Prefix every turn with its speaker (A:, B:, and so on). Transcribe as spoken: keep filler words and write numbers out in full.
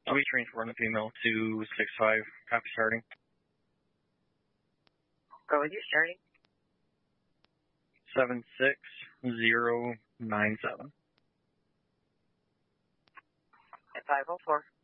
A: I'll be transferring the female to six five, copy starting.
B: Go with you, starting.
A: seven six zero nine seven.
B: At five oh four.